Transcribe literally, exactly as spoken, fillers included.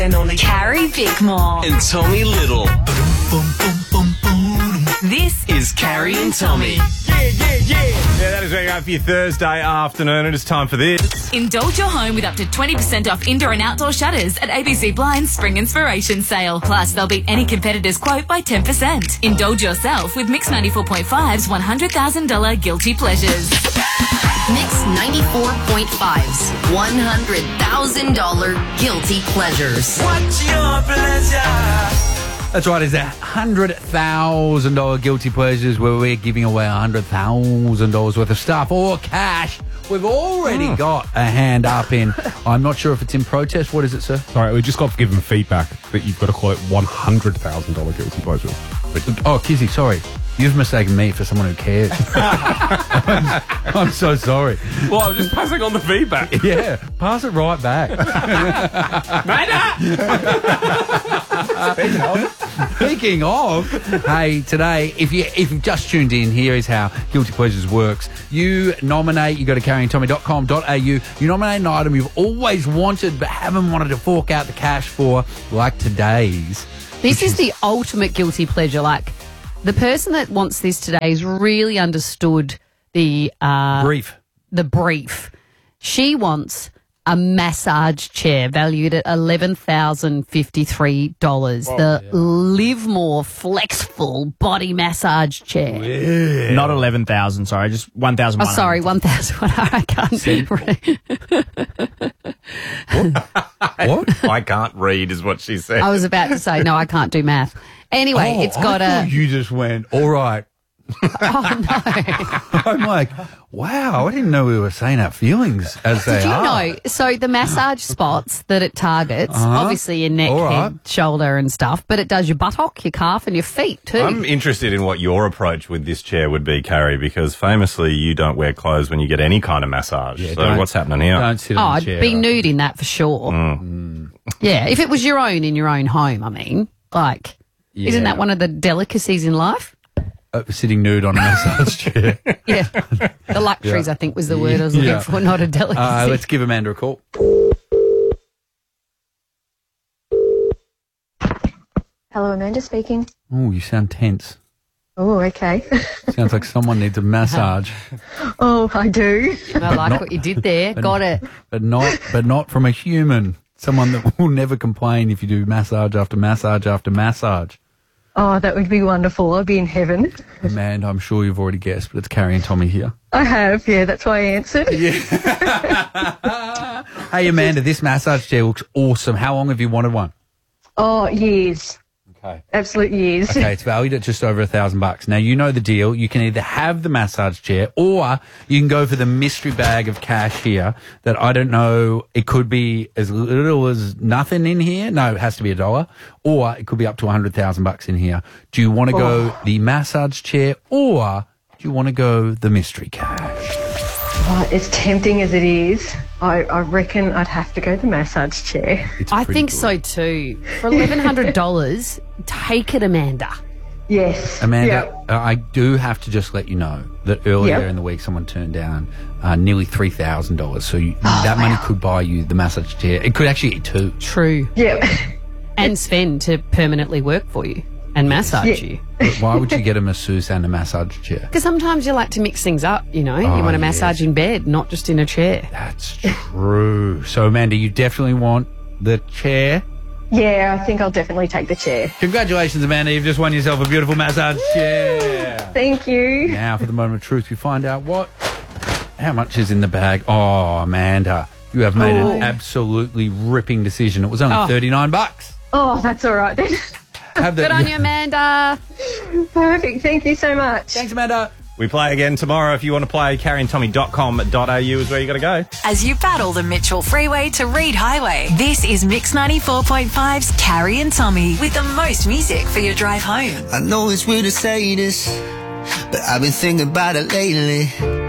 And only Carrie Bickmore. and Tommy Little. This Is Carrie and Tommy. Yeah, yeah, yeah. Yeah, that is where you go for your Thursday afternoon, and it's time for this. Indulge your home with up to twenty percent off indoor and outdoor shutters at A B C Blind's Spring Inspiration Sale. Plus, they'll beat any competitor's quote by ten percent. Indulge yourself with Mix ninety-four point five's one hundred thousand dollars Guilty Pleasures. Mix ninety-four point five's one hundred thousand dollars Guilty Pleasures. What's your pleasure? That's right, it's that one hundred thousand dollars Guilty Pleasures where we're giving away one hundred thousand dollars worth of stuff or cash. We've already got a hand up in, I'm not sure if it's in protest. What is it, sir? Sorry, we just got given feedback that you've got to call it one hundred thousand dollars guilty pleasure. Oh, Kizzy, sorry. You've mistaken me for someone who cares. I'm, I'm so sorry. Well, I'm just passing on the feedback. Yeah, pass it right back. Speaking of, hey, today, if you if you've just tuned in, here is how Guilty Pleasures works. You nominate, you go to carrie and tommy dot com dot a u, you nominate an item you've always wanted but haven't wanted to fork out the cash for, like today's. This is the ultimate guilty pleasure. Like, the person that wants this today has really understood the uh, Brief. the brief. She wants a massage chair valued at eleven thousand fifty-three dollars. The Livemore Flexful Body Massage Chair. Not eleven thousand, sorry, just one thousand. Oh, sorry, one thousand. I can't. What? I can't read, is what she said. I was about to say, no, I can't do math. Anyway, Oh, it's got I a... thought you just went, all right. Oh, no. I'm like, wow, I didn't know we were saying our feelings as they Did you are. know? So the massage spots that it targets, Uh-huh. obviously your neck, All right. head, shoulder and stuff, but it does your buttock, your calf and your feet too. I'm interested in what your approach with this chair would be, Carrie, because famously you don't wear clothes when you get any kind of massage. Yeah, so don't- what's happening here? Don't sit oh, on the I'd chair. be nude in that for sure. Mm. Yeah, if it was your own in your own home, I mean. Like, isn't Yeah. that one of the delicacies in life? Uh, sitting nude on a massage chair. Yeah. The luxuries, I think, was the word I was looking Yeah. for, not a delicacy. Uh, let's give Amanda a call. Hello, Amanda speaking. Oh, you sound tense. Oh, okay. Sounds like someone needs a massage, Oh, I do. I like not- what you did there. Got it. but not but not from a human. Someone that will never complain if you do massage after massage after massage. Oh, that would be wonderful. I'd be in heaven. Amanda, I'm sure you've already guessed, but it's Carrie and Tommy here. I have, yeah, that's why I answered. Hey, Amanda, this massage chair looks awesome. How long have you wanted one? Oh, years. Okay. Absolute years. Okay, it's valued at just over a thousand bucks. Now, you know the deal. You can either have the massage chair or you can go for the mystery bag of cash here that I don't know. It could be as little as nothing in here. No, it has to be a dollar. Or it could be up to a hundred thousand bucks in here. Do you want to go the massage chair or do you want to go the mystery cash? Oh, as tempting as it is, I, I reckon I'd have to go the massage chair. It's I pretty think good. so too. For eleven hundred dollars, take it, Amanda. Yes. Amanda, Yeah. uh, I do have to just let you know that earlier Yep. in the week someone turned down uh, nearly three thousand dollars. So you, Oh, that money could buy you the massage chair. It could actually get two. True. Yeah. And Sven to permanently work for you and massage Yeah. you. But why would you get a masseuse and a massage chair? Because sometimes you like to mix things up, you know. Oh, you want to yes. massage in bed, not just in a chair. That's true. So, Amanda, you definitely want the chair. Yeah, I think I'll definitely take the chair. Congratulations, Amanda. You've just won yourself a beautiful massage chair. Thank you. Now, for the moment of truth, we find out what, how much is in the bag. Oh, Amanda, you have made Oh. an absolutely ripping decision. It was only Oh. thirty-nine bucks. Oh, that's all right then. Have the, Good on you, Amanda. Perfect. Thank you so much. Thanks, Amanda. We play again tomorrow. If you want to play, carrie and tommy dot com dot a u is where you got to go. As you battle the Mitchell Freeway to Reed Highway, this is Mix ninety-four point five's Carrie and Tommy with the most music for your drive home. I know it's weird to say this, but I've been thinking about it lately.